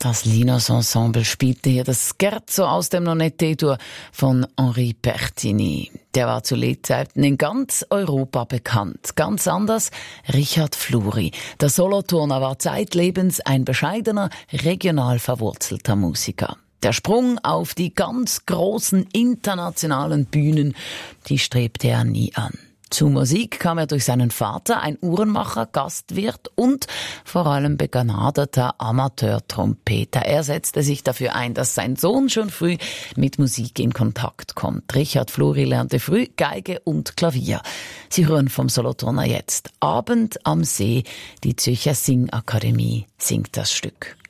Das Linos Ensemble spielte hier das Scherzo aus dem Nonette-Dur von Henri Pertini. Der war zu Lebzeiten in ganz Europa bekannt. Ganz anders Richard Fluri. Der Solothurner war zeitlebens ein bescheidener, regional verwurzelter Musiker. Der Sprung auf die ganz großen internationalen Bühnen, die strebte er nie an. Zu Musik kam er durch seinen Vater, ein Uhrenmacher, Gastwirt und vor allem begnadeter Amateurtrompeter. Er setzte sich dafür ein, dass sein Sohn schon früh mit Musik in Kontakt kommt. Richard Fluri lernte früh Geige und Klavier. Sie hören vom Solothurner jetzt Abend am See. Die Zürcher Singakademie singt das Stück.